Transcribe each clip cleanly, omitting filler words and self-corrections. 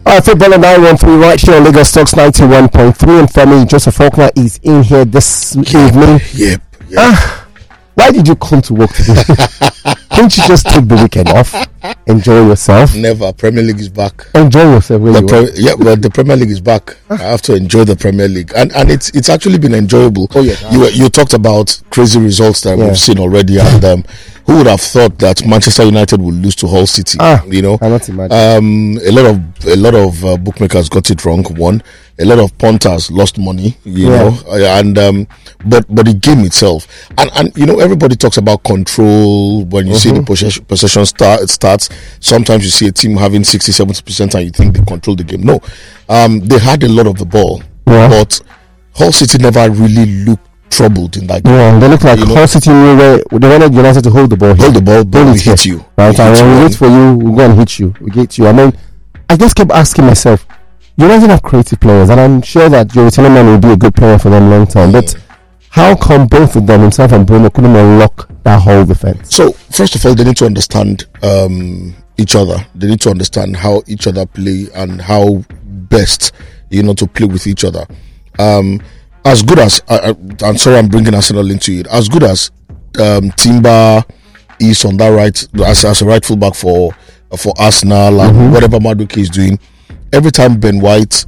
Alright, football on 913 right here on Lagos Talks 91.3, and Femi Joseph Faulkner is in here this evening. Yep. Why did you come to work today? Can't you just take the weekend off? Enjoy yourself. Never. Premier League is back. Enjoy yourself. Well, the Premier League is back. I have to enjoy the Premier League, and it's actually been enjoyable. Oh yeah. You talked about crazy results that we've seen already, and who would have thought that Manchester United would lose to Hull City? You know, I cannot imagine. A lot of bookmakers got it wrong. One, a lot of punters lost money. You know, and but the game itself, and you know, everybody talks about control when you see the possession starts. Sometimes you see a team having 60-70%, and you think they control the game. No, they had a lot of the ball, but Hull City never really looked troubled in that game. Yeah, they look like Hull City knew where they wanted United to hold the ball. But we hit you. Right, and when we wait for you, we'll go and hit you. We get you. I mean, I just kept asking myself, United have creative players, and I'm sure that Youri Tielemans will be a good player for them long term. But how come both of them, himself and Bruno, couldn't unlock that whole defense? So, first of all, they need to understand each other. They need to understand how each other play and how best, to play with each other. As good as I'm sorry, I'm bringing Arsenal into it. As good as Timber is on that right as a right fullback for Arsenal and whatever Madueke is doing, every time Ben White,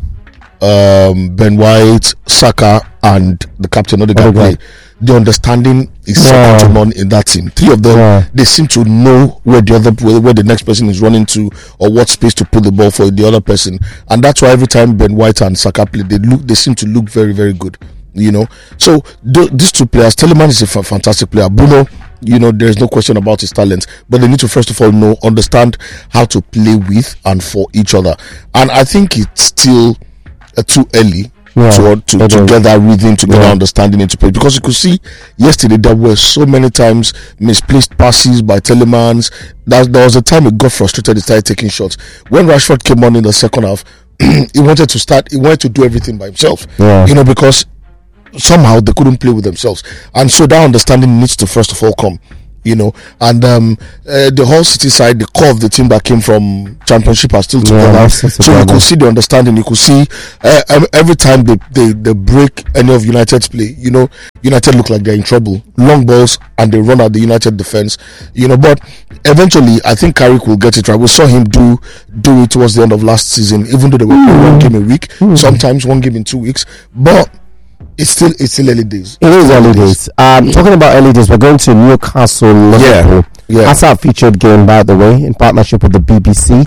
Saka, and the captain Odegaard play, the understanding is second to none in that team. Three of them, they seem to know where the next person is running to, or what space to put the ball for the other person, and that's why every time Ben White and Saka play, they seem to look very, very good. So these two players, Tielemans is a fantastic player. Bruno, there's no question about his talent, but they need to first of all understand how to play with and for each other. And I think it's still too early to get that rhythm, to get that understanding into play, because you could see yesterday there were so many times misplaced passes by Tielemans. There was a time he got frustrated, he started taking shots. When Rashford came on in the second half, he wanted to do everything by himself, because somehow they couldn't play with themselves, and so that understanding needs to first of all come. And the Hull City side, the core of the team that came from Championship are still together, so you could see the understanding. You could see every time they break any of United's play, United look like they're in trouble, long balls, and they run at the United defense, but eventually I think Carrick will get it right. We saw him do it towards the end of last season, even though they were playing one game a week, sometimes one game in 2 weeks, but it's still early days. It is early days. Talking about early days, we're going to Newcastle, Liverpool. That's our featured game, by the way, in partnership with the BBC.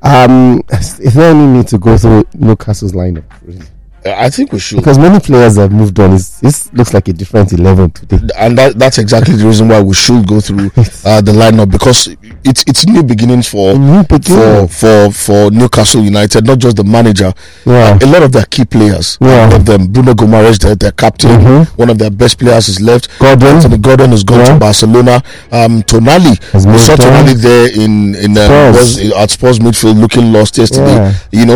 Is there any need to go through Newcastle's lineup, really? I think we should, because many players have moved on. This looks like a different 11 today, and that's exactly the reason why we should go through the lineup, because it's new beginnings for Newcastle United. Not just the manager, a lot of their key players. One of them, Bruno Guimaraes, their captain, one of their best players is left. Anthony Gordon has gone to Barcelona. Tonali, we saw Tonali there in at Spurs midfield looking lost yesterday.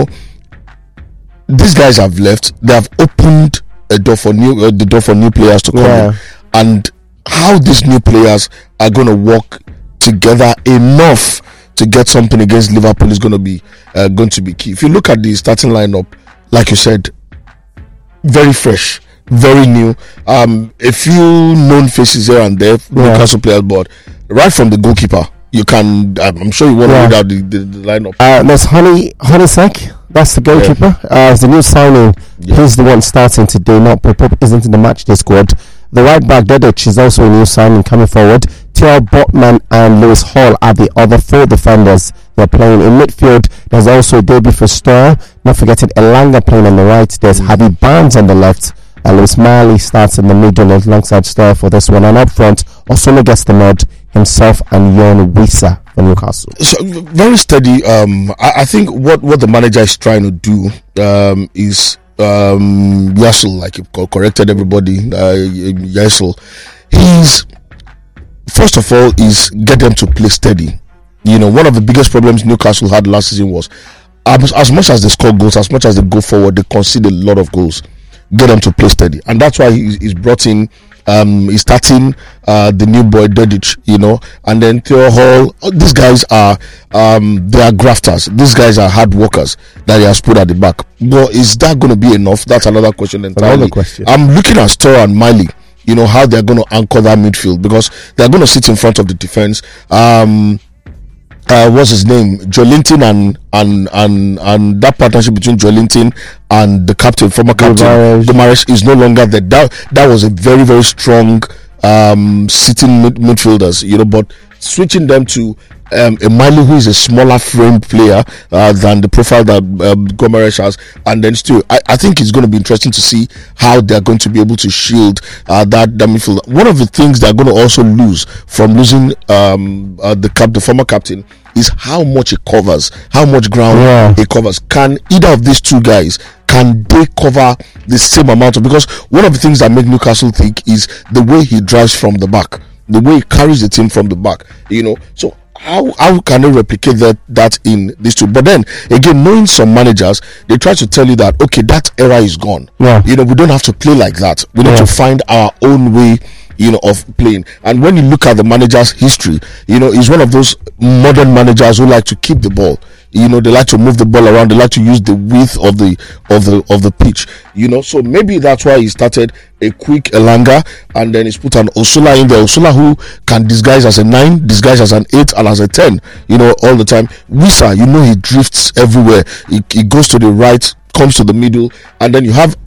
These guys have left. They have opened the door for new players to come in, and how these new players are going to work together enough to get something against Liverpool is going to be key. If you look at the starting lineup, like you said, very fresh, very new. A few known faces here and there, Newcastle players, but right from the goalkeeper, you can. I'm sure you want to read out the lineup. There's Honeysek. That's the goalkeeper. It's the new signing. He's the one starting today. Not Pope isn't in the matchday squad. The right back Dedic is also a new signing coming forward. Theo Botman and Lewis Hall are the other four defenders they're playing. In midfield, there's also Debbie Foster. Not forgetting Elanga playing on the right. There's Harvey Barnes on the left. And Lewis Marley starts in the middle alongside Stir for this one. And up front, Osuna gets the nod himself and Jan Wissa for Newcastle. So very steady. I think what the manager is trying to do is Yassel, like you corrected everybody. Yassel, he's first of all is get them to play steady. One of the biggest problems Newcastle had last season was as much as they score goals, as much as they go forward, they concede a lot of goals. Get them to play steady, and that's why he's brought in He's starting the new boy Dedic, and then Theo Hall. These guys are they are grafters. These guys are hard workers that he has put at the back. But is that going to be enough? That's another question entirely. I'm looking at Stora and Miley. How they're going to anchor that midfield, because they're going to sit in front of the defense. What's his name? Joelinton and that partnership between Joelinton and the captain, former captain Gomares, is no longer there. That was a very, very strong sitting midfielders, but switching them to a Miley, who is a smaller frame player than the profile that Gomares has, and then still I think it's going to be interesting to see how they're going to be able to shield that midfield. One of the things they're going to also lose from losing the former captain is how much it covers, how much ground it covers. Can either of these two guys, can they cover the same amount? Because one of the things that make Newcastle think is the way he drives from the back, the way he carries the team from the back, so how can they replicate that in these two? But then again, knowing some managers, they try to tell you that, okay, that era is gone. We don't have to play like that. We need to find our own way of playing. And when you look at the manager's history, he's one of those modern managers who like to keep the ball. They like to move the ball around. They like to use the width of the pitch. So maybe that's why he started a quick Elanga, and then he's put an Osula in there. Osula, who can disguise as a 9, disguise as an 8, and as a 10. All the time. Wissa, he drifts everywhere. He goes to the right, comes to the middle, and then you have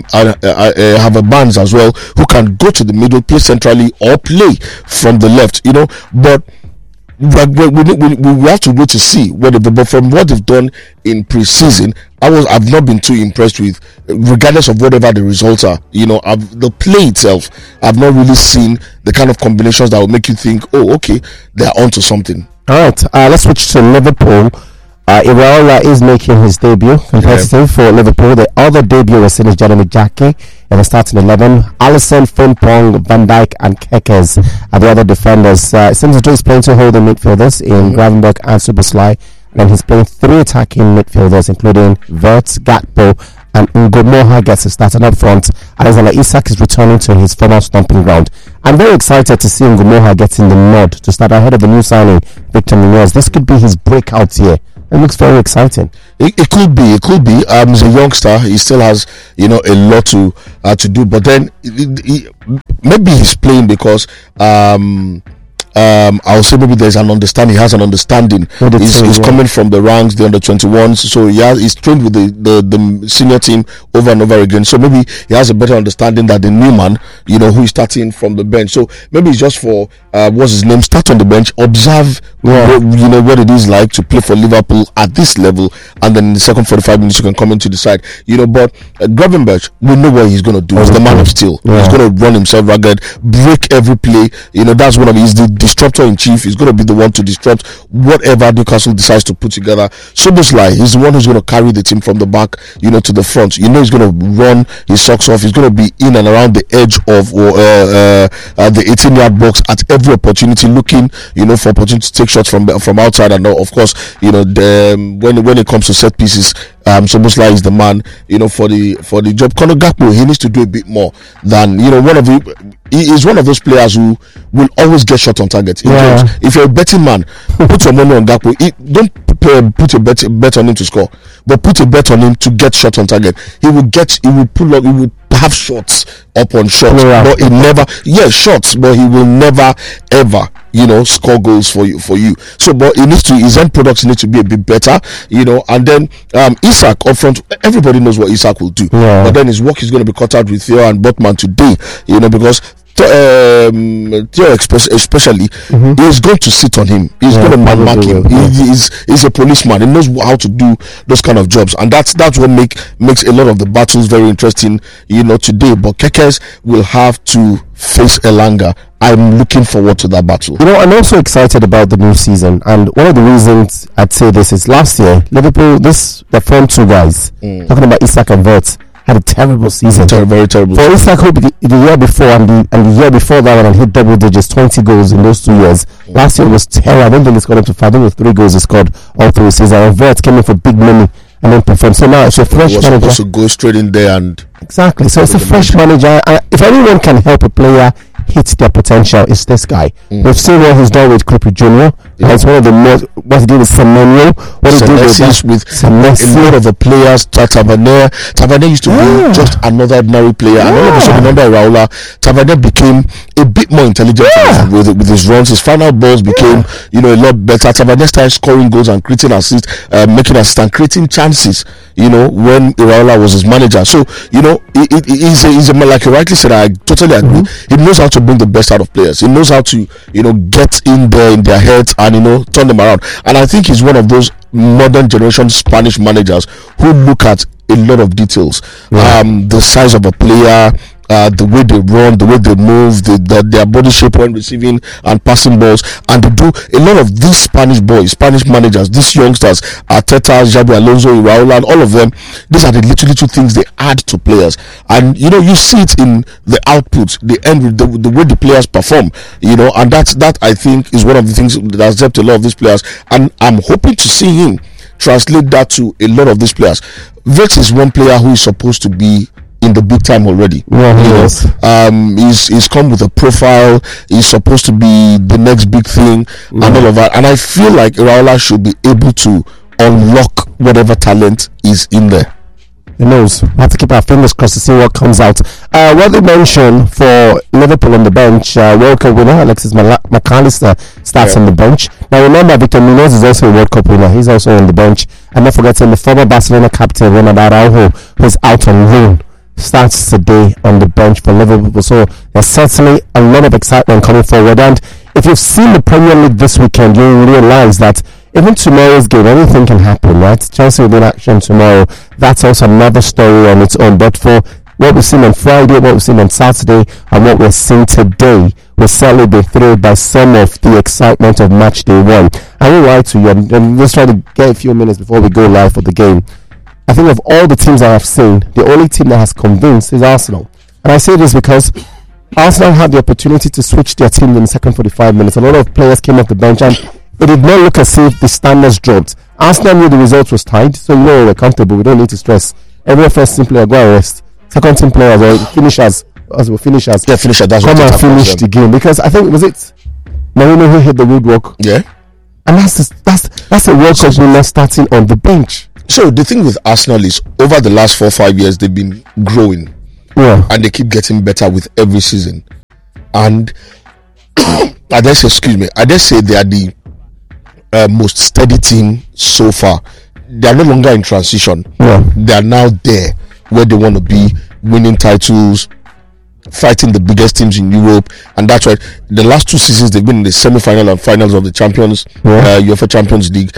a Barnes as well, who can go to the middle, play centrally, or play from the left. But we have to wait to see whether but from what they've done in pre-season, I've not been too impressed with, regardless of whatever the results are. The play itself, I've not really seen the kind of combinations that will make you think, oh, okay, they're onto something. All right, let's switch to Liverpool. Iraola is making his debut competitive for Liverpool. The other debut was seen as Jeremy Jackie in the starting 11. Alisson, Frimpong, Van Dijk and Kekes are the other defenders. It seems he's playing two holding midfielders in Gravenberch and Szoboszlai, and then he's playing 3 attacking midfielders, including Wirtz, Gakpo and Ngomoha gets started up front. Alexander Isak is returning to his former stomping ground. I'm very excited to see Ngomoha getting the nod to start ahead of the new signing, Victor Munoz. This could be his breakout year. It looks very exciting. It could be. He's a youngster. He still has, a lot to do. But then maybe he's playing because I'll say maybe there's an understanding. He has an understanding. He's coming from the ranks, the under 21s, so he's trained with the senior team over and over again. So maybe he has a better understanding that the new man, who is starting from the bench. So maybe it's just for start on the bench, observe what it is like to play for Liverpool at this level, and then in the second 45 minutes you can come in to decide. But Gravenberch, we know what he's going to do. He's the man of steel. He's going to run himself ragged, break every play. That's one of his disruptor in chief. He's going to be the one to disrupt whatever Newcastle decides to put together. Szoboszlai, he's the one who's going to carry the team from the back, to the front. He's going to run his socks off. He's going to be in and around the edge of the 18-yard box at every opportunity, looking, for opportunity to take shots from outside. And of course, when it comes to set pieces, Szoboszlai is the man, for the job. Conor Gakpo, he needs to do a bit more than, he is one of those players who will always get shot on target. If you're a betting man, put your money on Gakpo. Don't put a bet on him to score, but put a bet on him to get shot on target. He will pull up, he will have shots upon shots, but he never, shots, but he will never ever, score goals for you. So, but his end products need to be a bit better, and then Isak up front, everybody knows what Isak will do, but then his work is going to be cut out with Theo and Botman today, because Theo especially is going to sit on him. He's going to mark him. He's a policeman. He knows how to do those kind of jobs, and that's what makes a lot of the battles very interesting, today. But Kekes will have to face Elanga. I'm looking forward to that battle. I'm also excited about the new season, and one of the reasons I'd say this is last year Liverpool, the front two guys, talking about Isak and Wirtz, had a terrible season. Very terrible. For Isak, the year before and the year before that one, and hit double digits, 20 goals in those 2 years. Last year was terrible. I don't think he scored up to 5. I think it was 3 goals he scored all through the season. And Wirtz came in for big money and then perform. So now it's a fresh manager. Supposed to go straight in there and exactly. So it's a fresh manager. If anyone can help a player hit their potential, it's this guy. We've seen what he's done with Clippy Jr. It's one of the most, what he did with Semenyo, what he did with a lot of the players. Tavernier used to be just another ordinary player, and all of a sudden under Iraola, Tavernier became a bit more intelligent with his runs. His final balls became a lot better. Tavernier started scoring goals and creating assists, making assists and creating chances, when Iraola was his manager. So he's a like you rightly said, I totally agree. He knows how to bring the best out of players. He knows how to get in there in their heads and turn them around. And I think he's one of those modern generation Spanish managers who look at a lot of details. The size of a player, the way they run, the way they move, their body shape when receiving and passing balls, and they do a lot of these Spanish managers, these youngsters, Arteta, Xabi Alonso, Iraola, and all of them. These are the little things they add to players, and you see it in the output, the end, the way the players perform, and that I think is one of the things that has helped a lot of these players, and I'm hoping to see him translate that to a lot of these players. Vex is one player who is supposed to be in the big time already. He's come with a profile. He's supposed to be the next big thing and all of that. And I feel like Iraola should be able to unlock whatever talent is in there. Who knows? We have to keep our fingers crossed to see what comes out. What they mentioned for Liverpool on the bench, World Cup winner Alexis McAllister starts on the bench. Now remember, Victor Munoz is also a World Cup winner. He's also on the bench. And not forgetting the former Barcelona captain Ronald Araujo, who's out on loan, starts today on the bench for Liverpool. So there's certainly a lot of excitement coming forward. And if you've seen the Premier League this weekend, you'll realize that even tomorrow's game, anything can happen, right? Chelsea will be in action tomorrow. That's also another story on its own. But for what we've seen on Friday, what we've seen on Saturday, and what we're seeing today, will certainly be thrilled by some of the excitement of match day one. I will write to you, and let's try to get a few minutes before we go live for the game. I think of all the teams I have seen, the only team that has convinced is Arsenal. And I say this because Arsenal had the opportunity to switch their team in the second 45 minutes. A lot of players came off the bench and it did not look as if the standards dropped. Arsenal knew the result was tied, so we're comfortable. We don't need to stress. Every first team player go and rest. Second team players or finishers, finishers. Yeah, finisher. That's come and finish the game, because I think Marino who hit the woodwork. Yeah, and that's a World Cup winner starting on the bench. So the thing with Arsenal is, over the last 4 or 5 years, they've been growing, and they keep getting better with every season. And I dare say they are the most steady team so far. They are no longer in transition. They are now there where they want to be, winning titles, fighting the biggest teams in Europe. And that's why the last 2 seasons they've been in the semi-final and finals of the UEFA Champions League.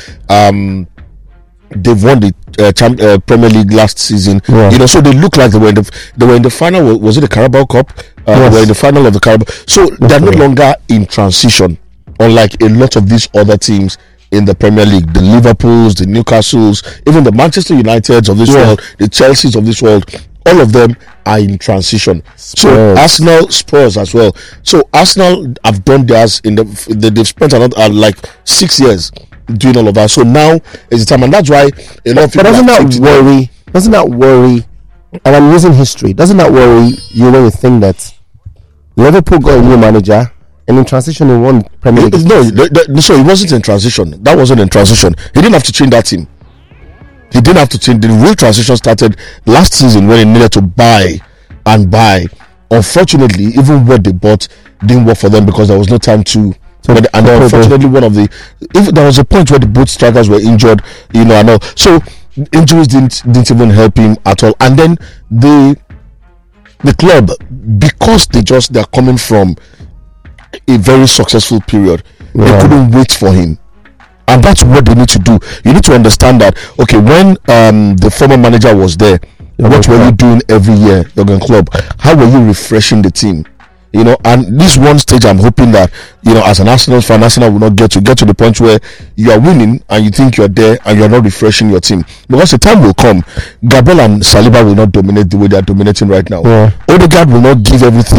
They've won the Premier League last season. So they look like they were in the final. Was it the Carabao Cup? They were in the final of the Carabao. So they're no longer in transition, unlike a lot of these other teams in the Premier League. The Liverpools, the Newcastles, even the Manchester Uniteds of this world, the Chelseas of this world, all of them are in transition. Spurs. So Arsenal, Spurs as well. So Arsenal have done theirs they've spent like 6 years doing all of that. So now is the time, and that's why a lot of people. But doesn't that worry? And I'm using history. Doesn't that worry you when you think that Liverpool got a new manager and in transition in one Premier League? No, so it wasn't in transition. That wasn't in transition. He didn't have to change that team. He didn't have to change. The real transition started last season when he needed to buy. Unfortunately, even what they bought didn't work for them because there was no time to. And unfortunately, there was a point where the both strikers were injured, and all. So injuries didn't even help him at all. And then the club, because they're coming from a very successful period, they couldn't wait for him. And that's what they need to do. You need to understand that, okay, when the former manager was there, what were you doing every year, Jurgen Klopp? How were you refreshing the team? And this one stage, I'm hoping that, as an Arsenal fan, Arsenal will not get to the point where you are winning and you think you're there and you're not refreshing your team. Because the time will come, Gabriel and Saliba will not dominate the way they are dominating right now. Odegaard will not give everything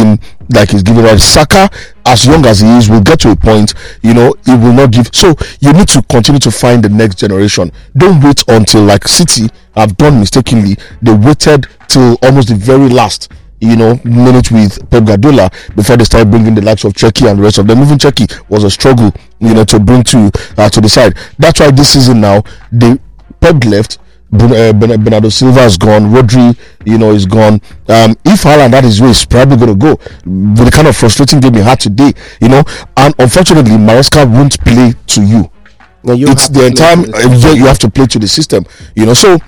like he's giving right. Saka, as young as he is, will get to a point, he will not give. So you need to continue to find the next generation. Don't wait until, like City have done mistakenly, they waited till almost the very last minute with Pep Guardiola before they started bringing the likes of Czechia and the rest of them. Even Czechia was a struggle, to bring to the side. That's why this season now, Pep left. Bernardo Silva is gone. Rodri, is gone. If Haaland that is where he's probably going to go, with the kind of frustrating game he had today, and unfortunately Maresca won't play to you. It's the entire you have to play to the system, so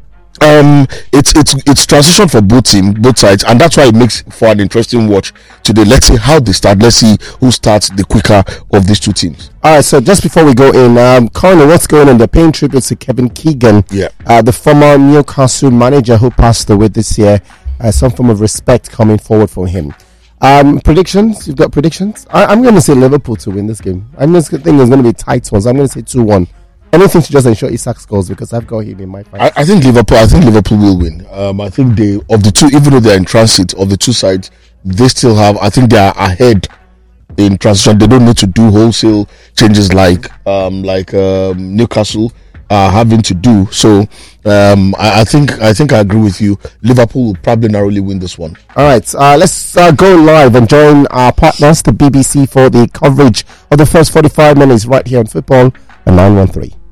it's transition for both sides, and that's why it makes for an interesting watch today. Let's see how they start. Let's see who starts the quicker of these two teams. All right, so just before we go in, currently what's going on? They're paying tribute to Kevin Keegan, the former Newcastle manager who passed away this year. Some form of respect coming forward for him. Predictions? You've got predictions? I'm going to say Liverpool to win this game. I'm just thinking it's going to be tight ones. I'm going to say 2-1. Anything to just ensure Isak scores, because I've got him in my fight. I think Liverpool will win. I think of the two, even though they're in transit, of the two sides, they still have. I think they are ahead in transition. They don't need to do wholesale changes like Newcastle are having to do. So I think I agree with you. Liverpool will probably narrowly win this one. All right, let's go live and join our partners, the BBC, for the coverage of the first 45 minutes right here on Football and 913.